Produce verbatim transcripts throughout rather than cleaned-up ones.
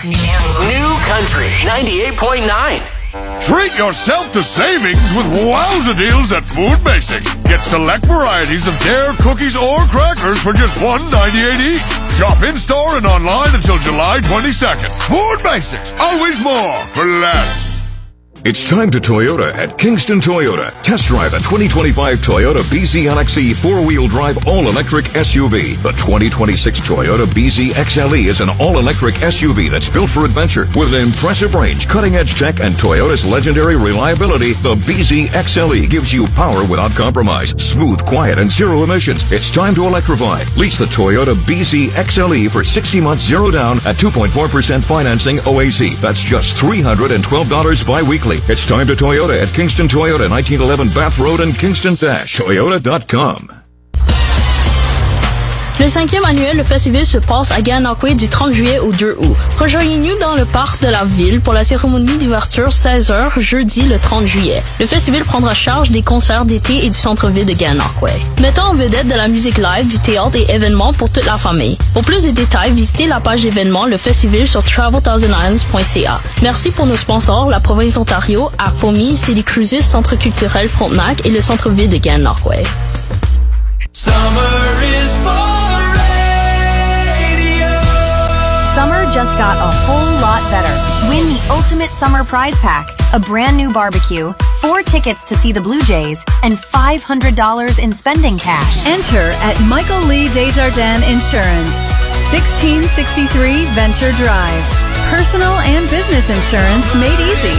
New Country ninety-eight point nine. Treat yourself to savings with wowza deals at Food Basics. Get select varieties of Dare cookies or crackers for just one ninety-eight each. Shop in-store and online until July twenty-second. Food Basics, always more for less. It's time to Toyota at Kingston Toyota. Test drive a twenty twenty-five Toyota B Z L X E four-wheel drive all-electric S U V. The twenty twenty-six Toyota B Z X L E is an all-electric S U V that's built for adventure. With an impressive range, cutting-edge tech, and Toyota's legendary reliability, the B Z X L E gives you power without compromise. Smooth, quiet, and zero emissions. It's time to electrify. Lease the Toyota B Z X L E for sixty months zero down at two point four percent financing O A C. That's just three hundred twelve dollars bi-weekly. It's time to Toyota at Kingston Toyota, nineteen eleven Bath Road and Kingston Toyota dot com. Le cinquième annuel, le festival se passe à Gananoque du trente juillet au deux août. Rejoignez-nous dans le parc de la ville pour la cérémonie d'ouverture seize heures jeudi le trente juillet. Le festival prendra charge des concerts d'été et du centre-ville de Gananoque. Mettant en vedette de la musique live, du théâtre et événements pour toute la famille. Pour plus de détails, visitez la page d'événements Le Festival sur travel thousand islands point c a. Merci pour nos sponsors, la province d'Ontario, Aquafoamy, City Cruises, Centre culturel Frontenac et le centre-ville de Gananoque. Summer is for Summer just got a whole lot better. Win the ultimate summer prize pack, a brand new barbecue, four tickets to see the Blue Jays, and five hundred dollars in spending cash. Enter at Michael Lee Desjardins Insurance, sixteen sixty-three Venture Drive. Personal and business insurance made easy.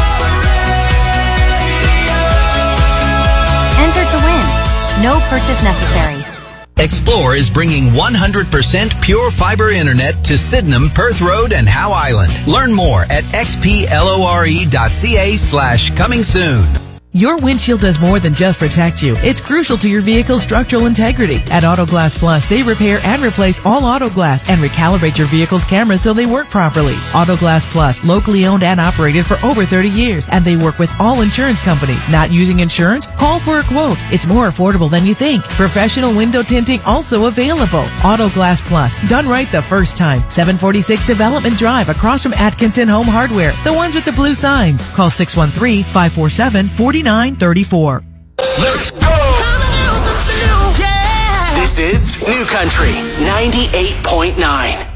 Enter to win. No purchase necessary. Explore is bringing one hundred percent pure fiber internet to Sydenham, Perth Road, and Howe Island. Learn more at xplore.ca slash coming soon. Your windshield does more than just protect you. It's crucial to your vehicle's structural integrity. At Auto Glass Plus, they repair and replace all auto glass and recalibrate your vehicle's cameras so they work properly. Auto Glass Plus, locally owned and operated for over thirty years, and they work with all insurance companies. Not using insurance? Call for a quote. It's more affordable than you think. Professional window tinting also available. Auto Glass Plus, done right the first time. seven forty-six Development Drive, across from Atkinson Home Hardware, the ones with the blue signs. Call six one three, five four seven, four nine three four. Let's go! This is New Country ninety-eight point nine.